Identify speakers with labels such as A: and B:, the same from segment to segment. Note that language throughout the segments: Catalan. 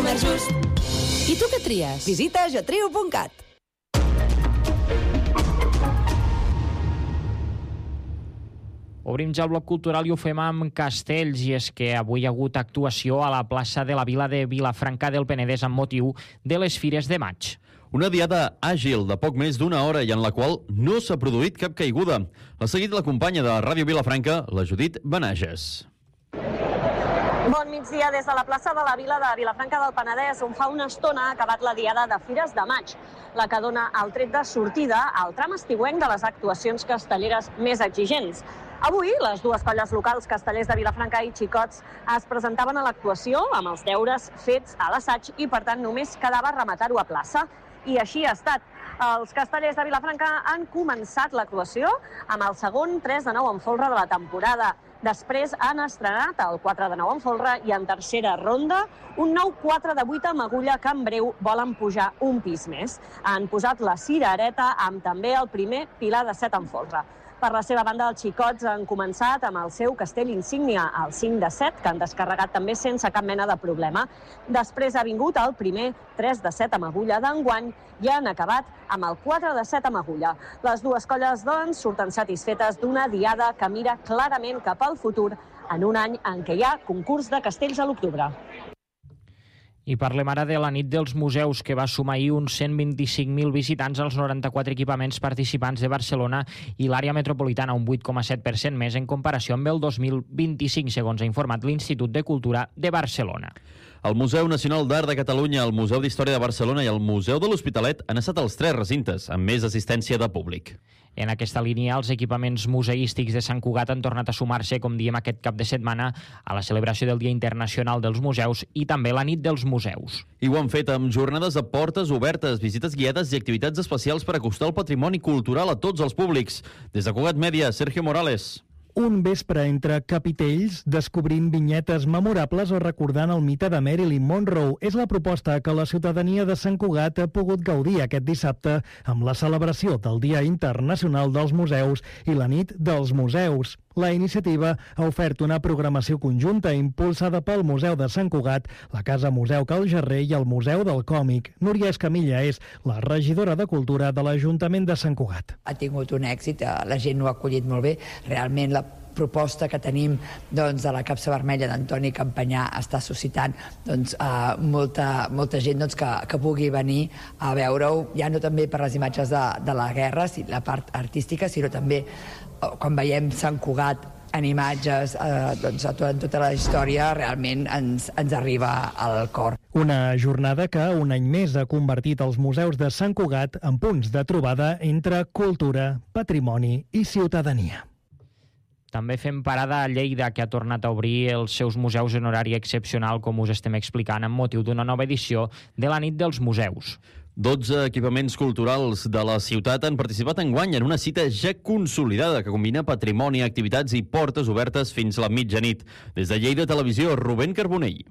A: comerç just. I tu què tries?
B: Visita jatrio.cat.
C: Obrim ja el bloc cultural i ho fem amb castells, i és que avui hi ha hagut actuació a la plaça de la Vila de Vilafranca del Penedès amb motiu de les Fires de Maig.
D: Una diada àgil de poc més d'una hora i en la qual no s'ha produït cap caiguda. L'ha seguit la companya de Ràdio Vilafranca, la Judit Benages.
E: Bon migdia des de la plaça de la Vila de Vilafranca del Penedès, on fa una estona ha acabat la diada de Fires de Maig, la que dona el tret de sortida al tram estiuenc de les actuacions castelleres més exigents. Avui, les dues colles locals, Castellers de Vilafranca i Xicots, es presentaven a l'actuació amb els deures fets a l'assaig i, per tant, només quedava rematar-ho a plaça. I així ha estat. Els Castellers de Vilafranca han començat l'actuació amb el segon 3 de 9 en folre de la temporada. Després han estrenat el 4 de 9 en folre i en tercera ronda un nou 4 de 8 amb agulla que en breu volen pujar un pis més. Han posat la cirereta amb també el primer pilar de 7 en folre. Per la seva banda, els Xicots han començat amb el seu castell insígnia, el 5 de 7, que han descarregat també sense cap mena de problema. Després ha vingut el primer 3 de 7 amb agulla d'enguany i han acabat amb el 4 de 7 amb agulla. Les dues colles, doncs, surten satisfetes d'una diada que mira clarament cap al futur en un any en què hi ha concurs de castells a l'octubre.
C: I parlem ara de la nit dels museus, que va sumar ahir uns 125.000 visitants als 94 equipaments participants de Barcelona i l'àrea metropolitana, un 8,7% més en comparació amb el 2025, segons ha informat l'Institut de Cultura de Barcelona.
D: El Museu Nacional d'Art de Catalunya, el Museu d'Història de Barcelona i el Museu de l'Hospitalet han estat els 3 recintes amb més assistència de públic.
C: En aquesta línia, els equipaments museístics de Sant Cugat han tornat a sumar-se, com diem aquest cap de setmana, a la celebració del Dia Internacional dels Museus i també la Nit dels Museus.
D: I ho han fet amb jornades de portes obertes, visites guiades i activitats especials per acostar el patrimoni cultural a tots els públics. Des de Cugat Mèdia, Sergio Morales.
F: Un vespre entre capitells, descobrint vinyetes memorables o recordant el mite de Marilyn Monroe és la proposta que la ciutadania de Sant Cugat ha pogut gaudir aquest dissabte amb la celebració del Dia Internacional dels Museus i la Nit dels Museus. La iniciativa ha ofert una programació conjunta impulsada pel Museu de Sant Cugat, la Casa Museu Cal Gerrer i el Museu del Còmic. Núria Escamilla és la regidora de Cultura de l'Ajuntament de Sant Cugat.
G: Ha tingut un èxit, la gent ho ha acollit molt bé. Realment la proposta que tenim de la capsa vermella d'Antoni Campanyà està suscitant molta gent que pugui venir a veure-ho, ja no també per les imatges de la guerra, la part artística, sinó també quan veiem Sant Cugat en imatges, en tota la història, realment ens arriba al cor.
F: Una jornada que un any més ha convertit els museus de Sant Cugat en punts de trobada entre cultura, patrimoni i ciutadania.
C: També fem parada a Lleida, que ha tornat a obrir els seus museus en horari excepcional, com us estem explicant, amb motiu d'una nova edició de la Nit dels Museus.
D: 12 equipaments culturals de la ciutat han participat enguany en una cita ja consolidada que combina patrimoni, activitats i portes obertes fins a la mitjanit. Des de Lleida Televisió, Rubén Carbonell.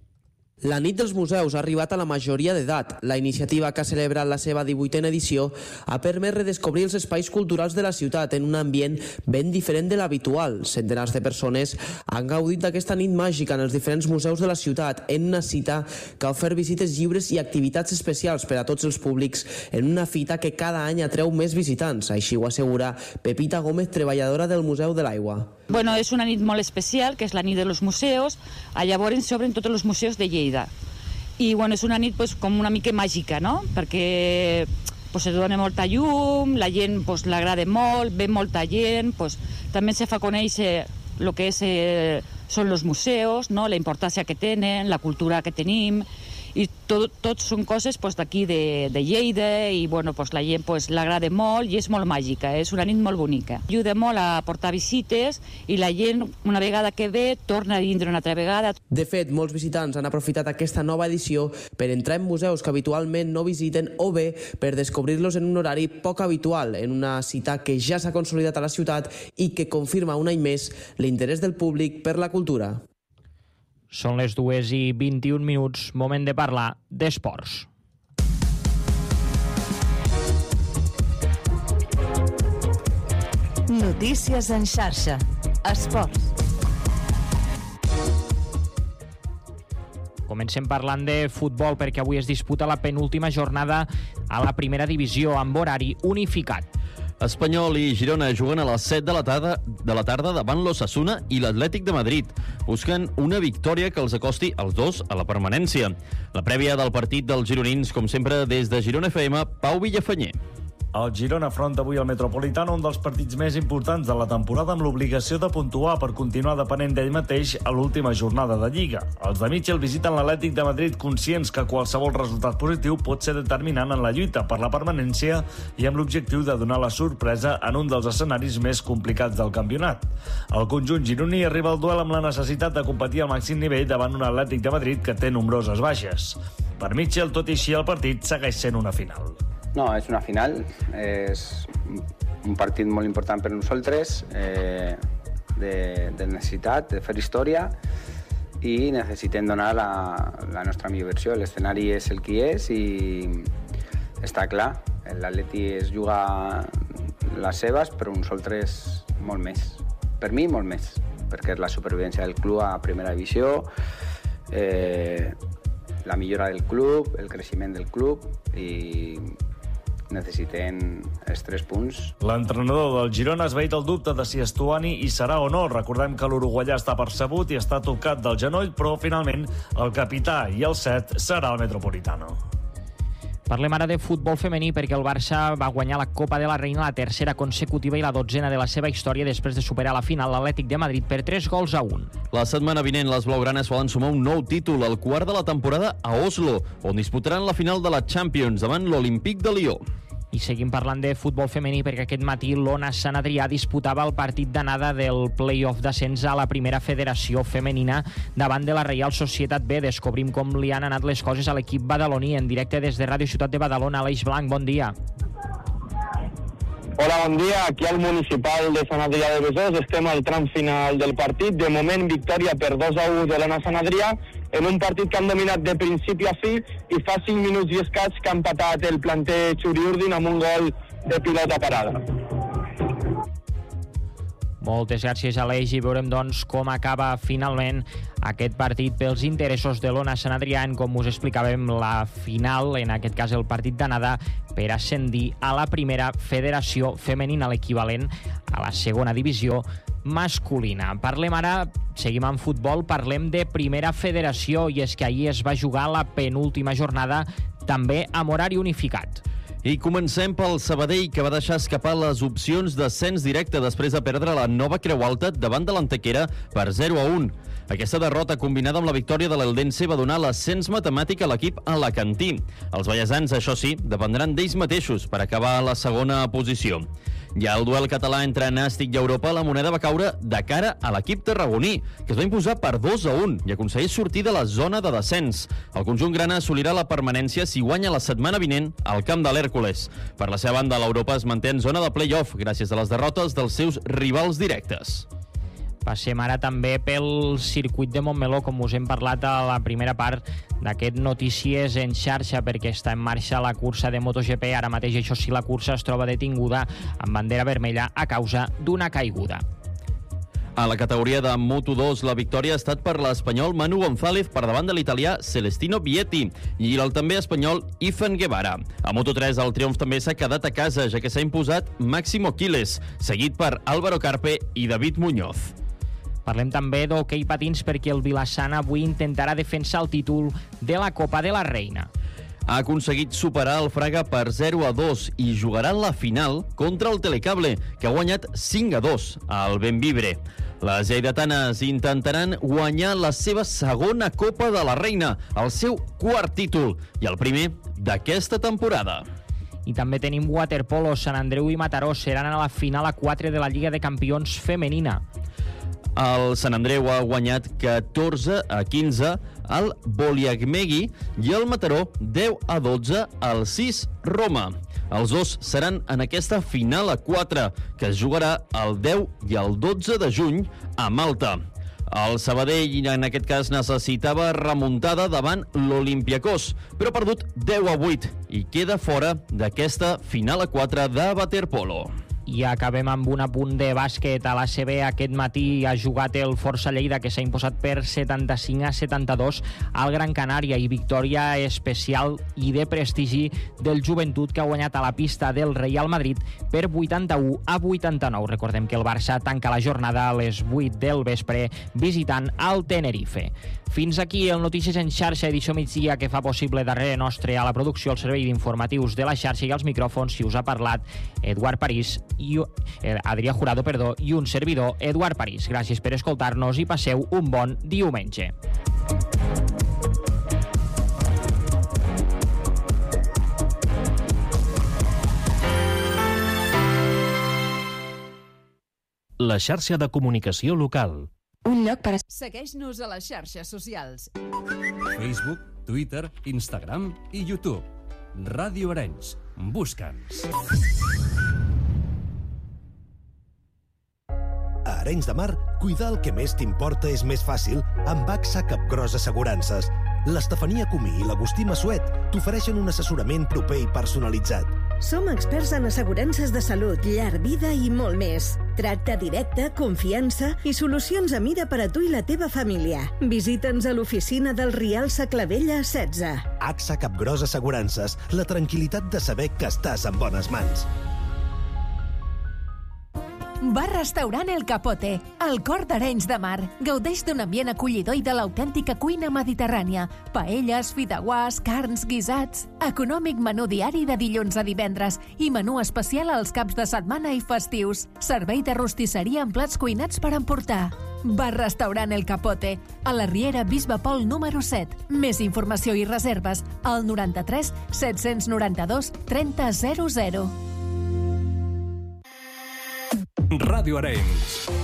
H: La Nit dels Museus ha arribat a la majoria d'edat. La iniciativa, que ha celebrat la seva 18a edició, ha permès redescobrir els espais culturals de la ciutat en un ambient ben diferent de l'habitual. Centenars de persones han gaudit d'aquesta nit màgica en els diferents museus de la ciutat, en una cita que ha ofert visites lliures i activitats especials per a tots els públics en una fita que cada any atreu més visitants. Així ho assegura Pepita Gómez, treballadora del Museu de l'Aigua.
I: Bueno, és una nit molt especial, que és la nit de los museus. Llavors s'obren tots els museus de Lleida. I bueno, és una nit pues, com una mica màgica, no? Perquè pues, es dona molta llum, la gent pues, l'agrada molt, ve molta gent, pues, també se fa conèixer el que són els museus, no? La importància que tenen, la cultura que tenim, i tot són coses pues, d'aquí de Lleida, i bueno, pues, la gent pues, l'agrada molt i és molt màgica, és una nit molt bonica. Ajuda molt a portar visites i la gent, una vegada que ve, torna a vindre una altra vegada.
H: De fet, molts visitants han aprofitat aquesta nova edició per entrar en museus que habitualment no visiten o bé per descobrir-los en un horari poc habitual, en una cita que ja s'ha consolidat a la ciutat i que confirma un any més l'interès del públic per la cultura.
C: Són les 2:21, moment de parlar d'esports.
B: Notícies en xarxa. Esports.
C: Comencem parlant de futbol perquè avui es disputa la penúltima jornada a la primera divisió amb horari unificat.
D: Espanyol i Girona juguen a les 7 de la tarda davant l'Osasuna i l'Atlètic de Madrid. Busquen una victòria que els acosti als dos a la permanència. La prèvia del partit dels gironins, com sempre, des de Girona FM, Pau Villafanyer.
J: El Girona afronta avui el Metropolitano, un dels partits més importants de la temporada, amb l'obligació de puntuar per continuar depenent d'ell mateix a l'última jornada de Lliga. Els de Mitchell visiten l'Atlètic de Madrid conscients que qualsevol resultat positiu pot ser determinant en la lluita per la permanència i amb l'objectiu de donar la sorpresa en un dels escenaris més complicats del campionat. El conjunt gironí arriba al duel amb la necessitat de competir al màxim nivell davant un Atlètic de Madrid que té nombroses baixes. Per Mitchell, tot i així, el partit segueix sent una final.
K: No, és una final, és un partit molt important per nosaltres, de necessitat, de fer història, i necessitem donar la nostra millor versió. L'escenari és el que és i està clar, l'Atleti es juga les seves, però nosaltres molt més. Per mi, molt més, perquè és la supervivència del club a primera divisió, la millora del club, el creixement del club i necessitem els 3 punts.
J: L'entrenador del Girona ha esvaït el dubte de si Estuani hi serà o no. Recordem que l'uruguaià està percebut i està tocat del genoll, però finalment el capità i el 7 serà el Metropolitano.
C: Parlem ara de futbol femení perquè el Barça va guanyar la Copa de la Reina, la tercera consecutiva i la 12ª de la seva història després de superar a la final l'Atlètic de Madrid per 3-1.
D: La setmana vinent les blaugranes volen sumar un nou títol, el quart de la temporada a Oslo, on disputaran la final de la Champions davant l'Olympique de Lió.
C: I seguim parlant de futbol femení perquè aquest matí l'Ona Sant Adrià disputava el partit d'anada del play-off d'ascens a la primera federació femenina davant de la Reial Societat B. Descobrim com li han anat les coses a l'equip badaloní en directe des de Ràdio Ciutat de Badalona. Aleix Blanc, bon dia.
L: Hola, bon dia. Aquí al municipal de Sant Adrià de Besòs estem al tram final del partit. De moment, victòria per 2-1 de l'Ona Sant Adrià en un partit que han dominat de principi a fi i fa 5 minuts i escaig que ha empatat el planter Xuriurdin amb un gol de pilota parada.
C: Moltes gràcies, Aleix, i veurem doncs com acaba finalment aquest partit pels interessos de l'Ona Sant Adrià, com us explicàvem, la final, en aquest cas el partit d'anada, per ascendir a la primera federació femenina, l'equivalent a la segona divisió masculina. Parlem ara, seguim amb futbol, parlem de primera federació, i és que ahir es va jugar la penúltima jornada també amb horari unificat.
D: I comencem pel Sabadell, que va deixar escapar les opcions d'ascens directe després de perdre la Nova Creu Alta davant de l'Antequera per 0-1. Aquesta derrota, combinada amb la victòria de l'Eldense, va donar l'ascens matemàtic a l'equip alacantí. Els vallesans, això sí, dependran d'ells mateixos per acabar a la segona posició. Ja el duel català entre Nàstic i Europa, la moneda va caure de cara a l'equip tarragoní, que es va imposar per 2-1 i aconsegueix sortir de la zona de descens. El conjunt grana assolirà la permanència si guanya la setmana vinent al camp de l'Hèrcules. Per la seva banda, l'Europa es manté en zona de play-off gràcies a les derrotes dels seus rivals directes.
C: Passem ara també pel circuit de Montmeló, com us hem parlat a la primera part d'aquest Notícies en xarxa, perquè està en marxa la cursa de MotoGP. Ara mateix, això sí, la cursa es troba detinguda amb bandera vermella a causa d'una caiguda.
D: A la categoria de Moto2, la victòria ha estat per l'espanyol Manu González per davant de l'italià Celestino Vietti i el també espanyol Ethan Guevara. A Moto3 el triomf també s'ha quedat a casa, ja que s'ha imposat Máximo Quiles, seguit per Álvaro Carpe i David Muñoz.
C: Parlem també d'hoquei patins perquè el Vilassana avui intentarà defensar el títol de la Copa de la Reina.
D: Ha aconseguit superar el Fraga per 0-2 i jugarà la final contra el Telecable, que ha guanyat 5-2 al Benvibre. Les lleidatanes intentaran guanyar la seva segona Copa de la Reina, el seu quart títol i el primer d'aquesta temporada.
C: I també tenim waterpolo. Sant Andreu i Mataró seran a la final a 4 de la Lliga de Campions femenina.
D: El Sant Andreu ha guanyat 14-15 al Boliagmegui i el Mataró 10-12 al 6 Roma. Els dos seran en aquesta final a 4, que es jugarà el 10 i el 12 de juny a Malta. El Sabadell, en aquest cas, necessitava remuntada davant l'Olympiacos, però ha perdut 10-8 i queda fora d'aquesta final a 4 de waterpolo.
C: I acabem amb un apunt de bàsquet. A l'ACB aquest matí ha jugat el Força Lleida, que s'ha imposat per 75-72 al Gran Canària, i victòria especial i de prestigi del Joventut, que ha guanyat a la pista del Real Madrid per 81-89. Recordem que el Barça tanca la jornada a les 8 del vespre visitant al Tenerife. Fins aquí el Notícies en xarxa, edició migdia, que fa possible darrere nostre a la producció, el servei d'informatius de la xarxa, i als micròfons si us ha parlat Adrià Jurado i un servidor, Eduard París. Gràcies per escoltar-nos i passeu un bon diumenge.
M: La xarxa de comunicació local.
B: Un lloc per...
A: Segueix-nos a les xarxes socials.
N: Facebook, Twitter, Instagram i YouTube. Ràdio Arenys. Busca'ns.
O: A Arenys de Mar, cuidar el que més t'importa és més fàcil amb AXA Capgros Assegurances. L'Estefania Comí i l'Agustí Massuet t'ofereixen un assessorament proper i personalitzat.
P: Som experts en assegurances de salut, llar, vida i molt més. Tracte directe, confiança i solucions a mida per a tu i la teva família. Visita'ns a l'oficina del Rial Saclavella 16.
O: AXA Capgros Assegurances, la tranquil·litat de saber que estàs en bones mans.
Q: Bar-restaurant El Capote, al cor d'Arenys de Mar. Gaudeix d'un ambient acollidor i de l'autèntica cuina mediterrània. Paelles, fideuàs, carns, guisats. Econòmic menú diari de dilluns a divendres i menú especial als caps de setmana i festius. Servei de rostisseria amb plats cuinats per emportar. Bar-restaurant El Capote, a la Riera Bisbe Pol número 7. Més informació i reserves al 93 792 3000.
N: Ràdio Arenys.